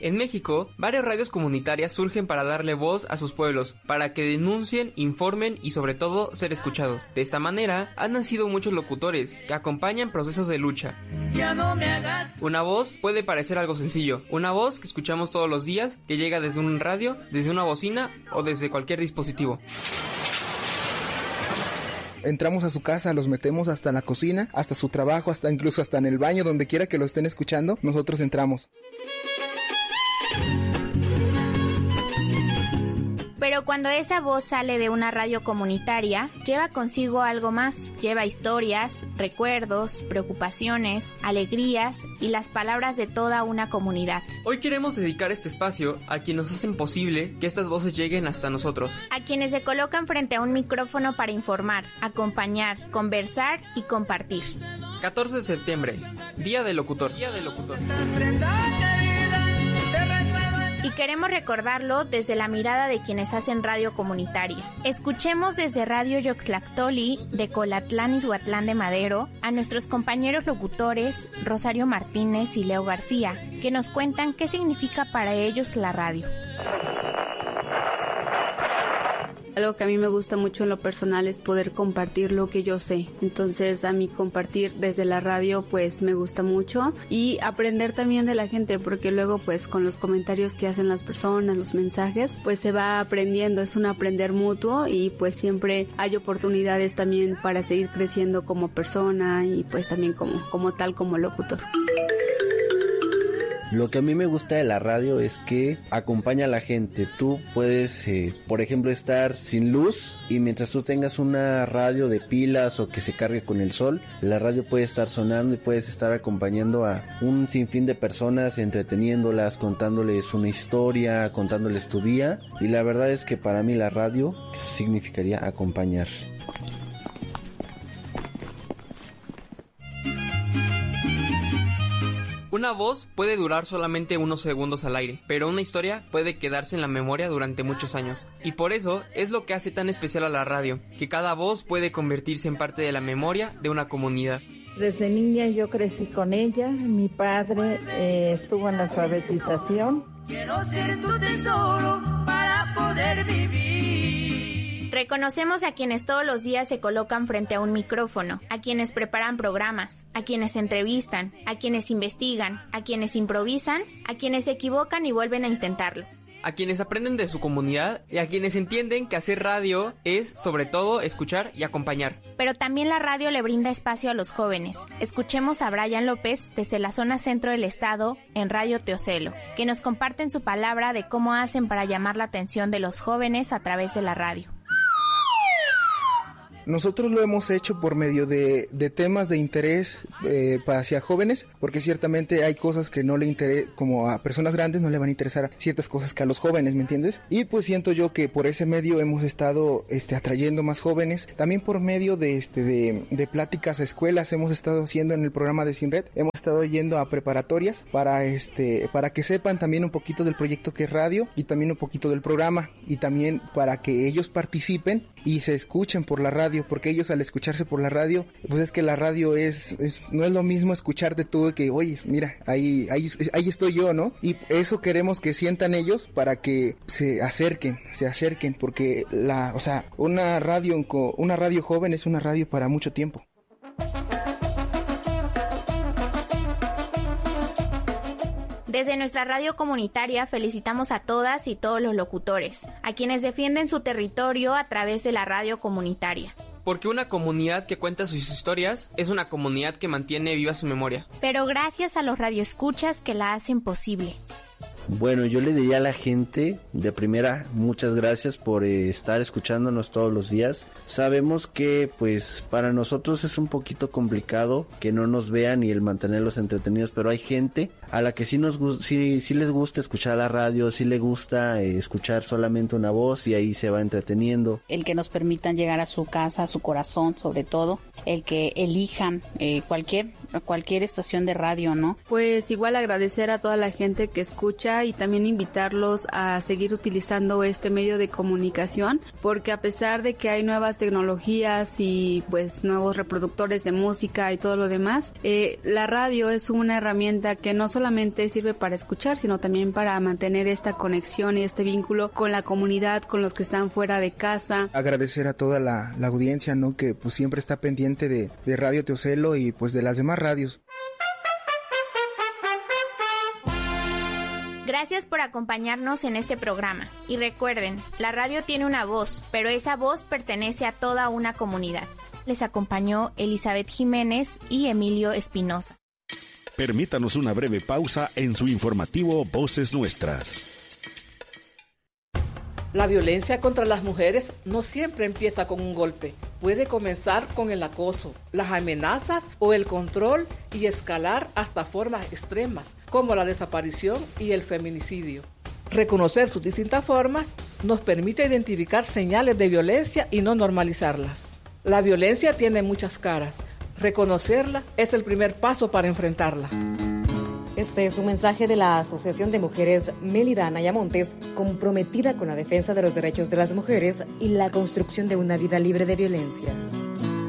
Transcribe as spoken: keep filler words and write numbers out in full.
En México, varias radios comunitarias surgen para darle voz a sus pueblos, para que denuncien, informen y sobre todo ser escuchados. De esta manera, han nacido muchos locutores que acompañan procesos de lucha. Ya no me hagas. Una voz puede parecer algo sencillo, una voz que escuchamos todos los días, que llega desde un radio, desde una bocina o desde cualquier dispositivo. Entramos a su casa, los metemos hasta la cocina, hasta su trabajo, hasta incluso hasta en el baño, donde quiera que lo estén escuchando, nosotros entramos. Pero cuando esa voz sale de una radio comunitaria, lleva consigo algo más. Lleva historias, recuerdos, preocupaciones, alegrías y las palabras de toda una comunidad. Hoy queremos dedicar este espacio a quienes hacen posible que estas voces lleguen hasta nosotros. A quienes se colocan frente a un micrófono para informar, acompañar, conversar y compartir. catorce de septiembre, Día del Locutor. Día del Locutor. Y queremos recordarlo desde la mirada de quienes hacen radio comunitaria. Escuchemos desde Radio Yoxtlactoli de Colatlán, Izhuatlán de Madero, a nuestros compañeros locutores Rosario Martínez y Leo García, que nos cuentan qué significa para ellos la radio. Algo que a mí me gusta mucho en lo personal es poder compartir lo que yo sé. Entonces, a mí compartir desde la radio pues me gusta mucho y aprender también de la gente, porque luego pues con los comentarios que hacen las personas, los mensajes, pues se va aprendiendo, es un aprender mutuo y pues siempre hay oportunidades también para seguir creciendo como persona y pues también como, como tal, como locutor. Lo que a mí me gusta de la radio es que acompaña a la gente. Tú puedes, eh, por ejemplo, estar sin luz y mientras tú tengas una radio de pilas o que se cargue con el sol, la radio puede estar sonando y puedes estar acompañando a un sinfín de personas, entreteniéndolas, contándoles una historia, contándoles tu día. Y la verdad es que para mí la radio significaría acompañar. Una voz puede durar solamente unos segundos al aire, pero una historia puede quedarse en la memoria durante muchos años. Y por eso es lo que hace tan especial a la radio, que cada voz puede convertirse en parte de la memoria de una comunidad. Desde niña yo crecí con ella, mi padre eh, estuvo en la alfabetización. Quiero ser tu tesoro para poder vivir. Reconocemos a quienes todos los días se colocan frente a un micrófono, a quienes preparan programas, a quienes entrevistan, a quienes investigan, a quienes improvisan, a quienes se equivocan y vuelven a intentarlo. A quienes aprenden de su comunidad y a quienes entienden que hacer radio es, sobre todo, escuchar y acompañar. Pero también la radio le brinda espacio a los jóvenes. Escuchemos a Brian López desde la zona centro del estado en Radio Teocelo, que nos comparten su palabra de cómo hacen para llamar la atención de los jóvenes a través de la radio. Nosotros lo hemos hecho por medio de, de temas de interés eh, hacia jóvenes, porque ciertamente hay cosas que no le interesan, como a personas grandes no le van a interesar ciertas cosas que a los jóvenes, ¿me entiendes? Y pues siento yo que por ese medio hemos estado este, atrayendo más jóvenes, también por medio de, este, de, de pláticas a escuelas, hemos estado haciendo en el programa de Sinred, hemos estado yendo a preparatorias para, este, para que sepan también un poquito del proyecto que es radio y también un poquito del programa, y también para que ellos participen y se escuchen por la radio, porque ellos al escucharse por la radio, pues es que la radio es, es no es lo mismo escucharte tú que, oye, mira, ahí, ahí, ahí estoy yo, ¿no? Y eso queremos que sientan ellos para que se acerquen, se acerquen, porque la, o sea, una radio, una radio joven es una radio para mucho tiempo. Desde nuestra radio comunitaria felicitamos a todas y todos los locutores, a quienes defienden su territorio a través de la radio comunitaria. Porque una comunidad que cuenta sus historias es una comunidad que mantiene viva su memoria. Pero gracias a los radioescuchas que la hacen posible. Bueno, yo le diría a la gente de primera, muchas gracias por eh, estar escuchándonos todos los días. Sabemos que pues para nosotros es un poquito complicado que no nos vean y el mantenerlos entretenidos, pero hay gente a la que sí nos sí, sí les gusta escuchar la radio, sí les gusta eh, escuchar solamente una voz y ahí se va entreteniendo. El que nos permitan llegar a su casa, a su corazón, sobre todo, el que elijan eh, cualquier cualquier estación de radio, ¿no? Pues igual agradecer a toda la gente que escucha música y también invitarlos a seguir utilizando este medio de comunicación, porque a pesar de que hay nuevas tecnologías y pues nuevos reproductores de música y todo lo demás, eh, la radio es una herramienta que no solamente sirve para escuchar, sino también para mantener esta conexión y este vínculo con la comunidad, con los que están fuera de casa. Agradecer a toda la, la audiencia, ¿no? Que pues siempre está pendiente de, de Radio Teocelo y pues de las demás radios. Gracias por acompañarnos en este programa. Y recuerden, la radio tiene una voz, pero esa voz pertenece a toda una comunidad. Les acompañó Elizabeth Jiménez y Emilio Espinosa. Permítanos una breve pausa en su informativo Voces Nuestras. La violencia contra las mujeres no siempre empieza con un golpe. Puede comenzar con el acoso, las amenazas o el control y escalar hasta formas extremas, como la desaparición y el feminicidio. Reconocer sus distintas formas nos permite identificar señales de violencia y no normalizarlas. La violencia tiene muchas caras. Reconocerla es el primer paso para enfrentarla. Este es un mensaje de la Asociación de Mujeres Mélida Anaya Montes, comprometida con la defensa de los derechos de las mujeres y la construcción de una vida libre de violencia.